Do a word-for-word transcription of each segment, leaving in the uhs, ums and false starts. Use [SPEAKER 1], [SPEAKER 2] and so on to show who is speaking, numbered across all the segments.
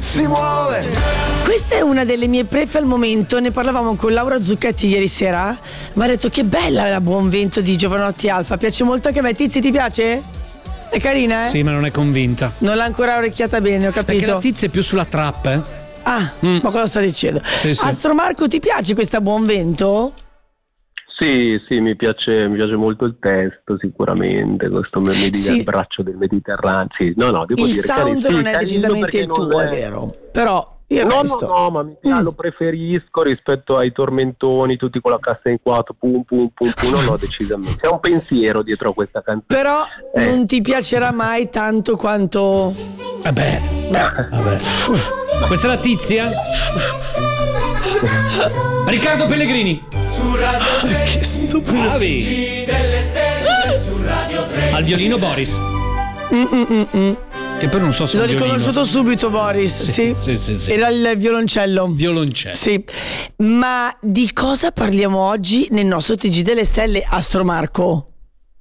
[SPEAKER 1] si muove.
[SPEAKER 2] Questa è una delle mie prefe al momento, ne parlavamo con Laura Zucchetti ieri sera, mi ha detto che bella la Buon Vento di Giovanotti Alfa, piace molto anche a me. Tizi, ti piace? È carina, eh?
[SPEAKER 3] Sì, ma non è convinta.
[SPEAKER 2] Non l'ha ancora orecchiata bene, ho capito.
[SPEAKER 3] Perché la Tizia è più sulla trap, eh?
[SPEAKER 2] Ah, mm. ma cosa sta dicendo?
[SPEAKER 3] Sì, sì.
[SPEAKER 2] Astro Marco, ti piace questa Buon Vento?
[SPEAKER 4] Sì, sì, mi piace, mi piace molto il testo, sicuramente, questo Medi-
[SPEAKER 2] Sì.
[SPEAKER 4] il braccio del Mediterraneo. Sì, no, no, devo
[SPEAKER 2] Il
[SPEAKER 4] dire
[SPEAKER 2] sound
[SPEAKER 4] carino,
[SPEAKER 2] non
[SPEAKER 4] sì,
[SPEAKER 2] è
[SPEAKER 4] carino
[SPEAKER 2] decisamente
[SPEAKER 4] perché
[SPEAKER 2] il
[SPEAKER 4] non
[SPEAKER 2] tuo,
[SPEAKER 4] è-
[SPEAKER 2] è vero. Però il
[SPEAKER 4] No,
[SPEAKER 2] resto.
[SPEAKER 4] no, no, ma mi,
[SPEAKER 2] Mm.
[SPEAKER 4] lo preferisco rispetto ai tormentoni, tutti con la cassa in quattro, pum pum pum pum, no, no, decisamente. C'è un pensiero dietro a questa canzone.
[SPEAKER 2] Però
[SPEAKER 4] Eh.
[SPEAKER 2] non ti piacerà mai tanto quanto.
[SPEAKER 3] Vabbè, vabbè. Questa è la Tizia? Riccardo Pellegrini.
[SPEAKER 2] Che stupido.
[SPEAKER 3] Bravi. Al violino Boris.
[SPEAKER 2] Mm-mm-mm.
[SPEAKER 3] Che però non so se è
[SPEAKER 2] L'ho
[SPEAKER 3] un violino.
[SPEAKER 2] riconosciuto subito, Boris. Sì,
[SPEAKER 3] sì, sì, sì.
[SPEAKER 2] Era il violoncello.
[SPEAKER 3] Violoncello.
[SPEAKER 2] Sì. Ma di cosa parliamo oggi nel nostro T G delle Stelle, Astro Marco?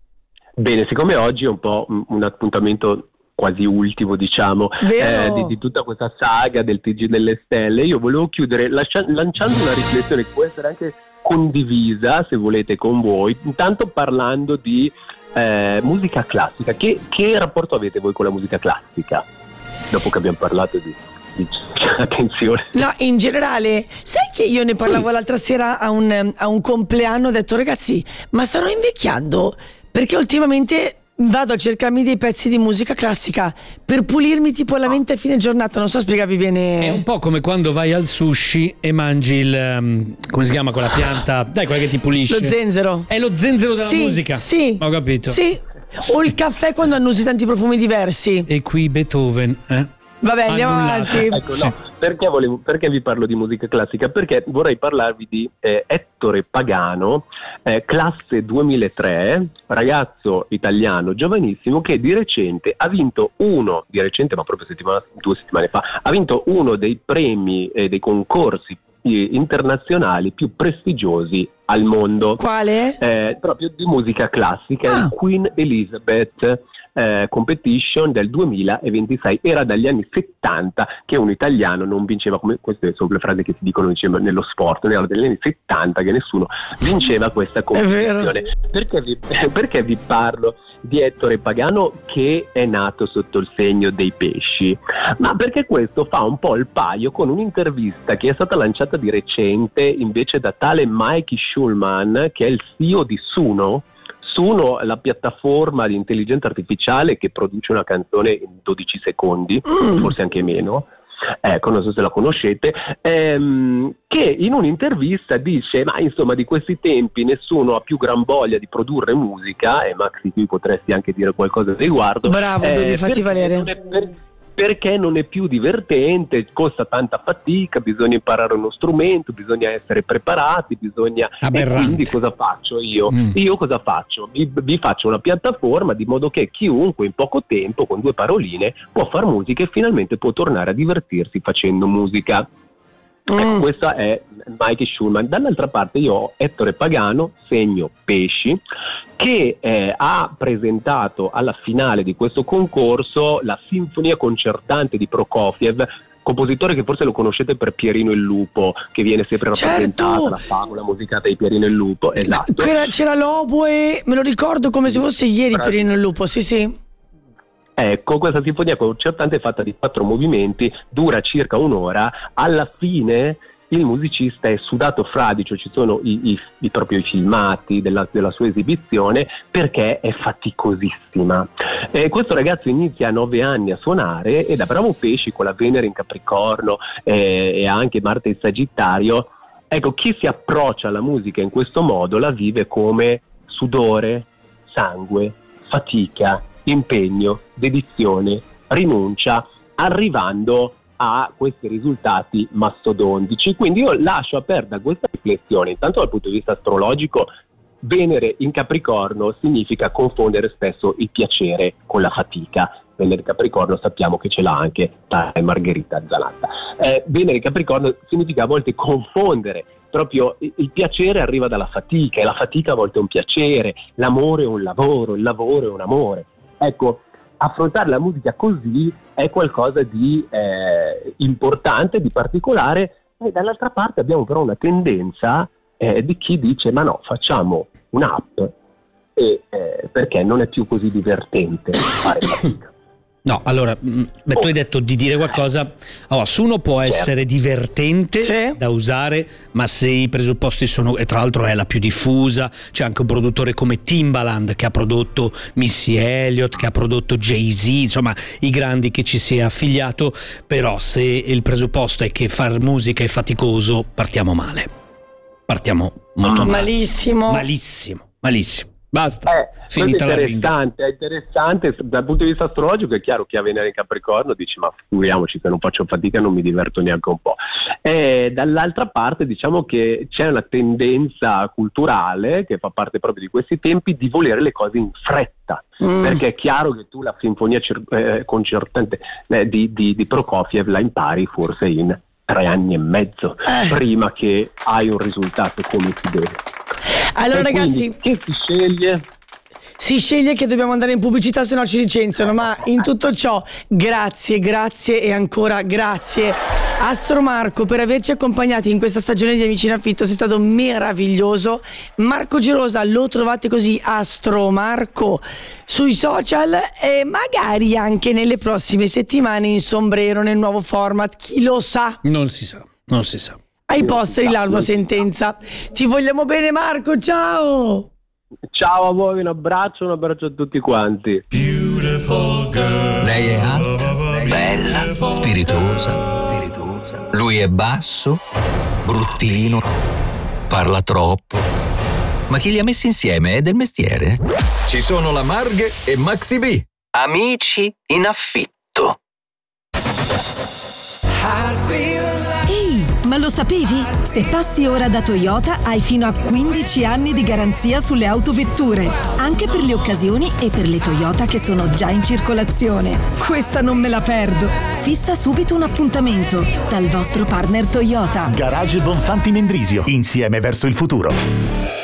[SPEAKER 4] Bene, siccome oggi è un po' un un appuntamento quasi ultimo, diciamo,
[SPEAKER 2] Vero.
[SPEAKER 4] eh, di, di tutta questa saga del T G delle Stelle, io volevo chiudere lascia- lanciando una riflessione che può essere anche condivisa, se volete, con voi, intanto parlando di eh, musica classica. Che, che rapporto avete voi con la musica classica? Dopo che abbiamo parlato di... di attenzione.
[SPEAKER 2] No, in generale, sai che io ne parlavo l'altra sera a un, a un compleanno, ho detto ragazzi, ma stanno invecchiando? Perché ultimamente vado a cercarmi dei pezzi di musica classica per pulirmi tipo la mente a fine giornata, non so spiegarvi bene.
[SPEAKER 3] È un po' come quando vai al sushi e mangi il um, come si chiama quella pianta? Dai, quella che ti pulisce.
[SPEAKER 2] Lo zenzero.
[SPEAKER 3] È lo zenzero della
[SPEAKER 2] Sì,
[SPEAKER 3] musica.
[SPEAKER 2] sì.
[SPEAKER 3] Ho capito.
[SPEAKER 2] Sì. O il caffè quando annusi tanti profumi diversi.
[SPEAKER 3] E qui Beethoven, eh?
[SPEAKER 2] Vabbè, andiamo
[SPEAKER 3] Annullato.
[SPEAKER 2] avanti.
[SPEAKER 4] Ecco,
[SPEAKER 3] Sì.
[SPEAKER 4] no, perché, volevo, perché vi parlo di musica classica? Perché vorrei parlarvi di eh, Ettore Pagano, eh, classe duemilatré, ragazzo italiano giovanissimo che di recente ha vinto uno, di recente ma proprio settimana, due settimane fa, ha vinto uno dei premi e eh, dei concorsi eh, internazionali più prestigiosi al mondo.
[SPEAKER 2] Quale?
[SPEAKER 4] Eh, proprio di musica classica,
[SPEAKER 2] Ah.
[SPEAKER 4] il Queen Elizabeth eh, Competition del duemilaventisei. Era dagli anni settanta che un italiano non vinceva, come queste sono le frasi che si dicono diciamo, nello sport, era dagli anni settanta che nessuno vinceva questa competizione. Perché vi, perché vi parlo di Ettore Pagano, che è nato sotto il segno dei pesci? Ma perché questo fa un po' il paio con un'intervista che è stata lanciata di recente invece da tale Mike Schulman, che è il C E O di Suno. Suno, la piattaforma di intelligenza artificiale che produce una canzone in dodici secondi,
[SPEAKER 2] Mm.
[SPEAKER 4] forse anche meno. Ecco, non so se la conoscete, ehm, che in un'intervista dice: ma insomma, di questi tempi nessuno ha più gran voglia di produrre musica, e Maxi, tu potresti anche dire qualcosa al riguardo.
[SPEAKER 2] Bravo, devi fatti
[SPEAKER 4] perché
[SPEAKER 2] valere.
[SPEAKER 4] non è per- perché non è più divertente, costa tanta fatica, bisogna imparare uno strumento, bisogna essere preparati, bisogna... E
[SPEAKER 3] Aberrante.
[SPEAKER 4] quindi cosa faccio io?
[SPEAKER 3] Mm.
[SPEAKER 4] Io cosa faccio? Vi, vi faccio una piattaforma di modo che chiunque in poco tempo, con due paroline, può far musica e finalmente può tornare a divertirsi facendo musica. Ecco,
[SPEAKER 2] Mm.
[SPEAKER 4] questo è Mike Schulman. Dall'altra parte io ho Ettore Pagano, segno pesci, che eh, ha presentato alla finale di questo concorso la sinfonia concertante di Prokofiev, compositore che forse lo conoscete per Pierino il Lupo, che viene sempre rappresentata,
[SPEAKER 2] Certo!
[SPEAKER 4] la favola musicata di Pierino il Lupo. Esatto.
[SPEAKER 2] C'era, c'era l'oboe, me lo ricordo come se fosse ieri
[SPEAKER 4] Bravi.
[SPEAKER 2] Pierino il Lupo, sì sì.
[SPEAKER 4] Ecco, questa sinfonia concertante è fatta di quattro movimenti, dura circa un'ora. Alla fine il musicista è sudato fradicio, ci sono i, i, i proprio i filmati della, della sua esibizione, perché è faticosissima. Eh, questo ragazzo inizia a nove anni a suonare e da bravo pesci, con la Venere in Capricorno eh, e anche Marte in Sagittario, ecco, chi si approccia alla musica in questo modo la vive come sudore, sangue, fatica, impegno, dedizione, rinuncia, arrivando a questi risultati mastodontici. Quindi io lascio aperta questa riflessione. Intanto dal punto di vista astrologico, Venere in Capricorno significa confondere spesso il piacere con la fatica. Venere in Capricorno sappiamo che ce l'ha anche tale Margherita Zanatta. Eh, Venere in Capricorno significa a volte confondere, proprio il piacere arriva dalla fatica e la fatica a volte è un piacere, l'amore è un lavoro, il lavoro è un amore. Ecco, affrontare la musica così è qualcosa di eh, importante, di particolare, e dall'altra parte abbiamo però una tendenza eh, di chi dice ma no, facciamo un'app e, eh, perché non è più così divertente fare fatica.
[SPEAKER 3] No, allora, beh, tu hai detto di dire qualcosa. Allora, Suno può essere divertente
[SPEAKER 2] sì.
[SPEAKER 3] da usare, ma se i presupposti sono, e tra l'altro è la più diffusa, c'è anche un produttore come Timbaland che ha prodotto Missy Elliott, che ha prodotto Jay-Z, insomma i grandi che ci si è affiliato, però se il presupposto è che far musica è faticoso, partiamo male. Partiamo molto male.
[SPEAKER 2] Malissimo.
[SPEAKER 3] Malissimo, malissimo. Basta,
[SPEAKER 4] Eh,
[SPEAKER 3] finita
[SPEAKER 4] è
[SPEAKER 3] la
[SPEAKER 4] interessante, è interessante dal punto di vista astrologico. È chiaro che a Venere in Capricorno dici ma figuriamoci, se non faccio fatica non mi diverto neanche un po'. E dall'altra parte diciamo che c'è una tendenza culturale che fa parte proprio di questi tempi di volere le cose in fretta, mm. perché è chiaro che tu la sinfonia cer- eh, concertante eh, di, di, di Prokofiev la impari forse in tre anni e mezzo eh. prima che hai un risultato come si deve.
[SPEAKER 2] Allora,
[SPEAKER 4] e
[SPEAKER 2] ragazzi,
[SPEAKER 4] che si sceglie?
[SPEAKER 2] Si sceglie che dobbiamo andare in pubblicità, se no ci licenziano. Ma in tutto ciò, grazie, grazie e ancora grazie Astro Marco per averci accompagnati in questa stagione di Amici in Affitto. Sei stato meraviglioso. Marco Gerosa lo trovate così, Astro Marco, sui social, e magari anche nelle prossime settimane in sombrero nel nuovo format, chi lo sa.
[SPEAKER 3] Non si sa, non si sa.
[SPEAKER 2] Ai posteri la tua sentenza. Ti vogliamo bene, Marco, ciao!
[SPEAKER 4] Ciao a voi, un abbraccio, un abbraccio a tutti quanti.
[SPEAKER 1] Beautiful girl.
[SPEAKER 5] Lei è alta, bella, spiritosa, spiritosa. Lui è basso, bruttino, parla troppo. Ma chi li ha messi insieme è del mestiere. Ci sono la Marghe e Maxi B. Amici in affitto.
[SPEAKER 6] Ehi, ma lo sapevi? Se passi ora da Toyota hai fino a quindici anni di garanzia sulle autovetture, anche per le occasioni e per le Toyota che sono già in circolazione. Questa non me la perdo. Fissa subito un appuntamento dal vostro partner Toyota.
[SPEAKER 7] Garage Bonfanti Mendrisio, insieme verso il futuro.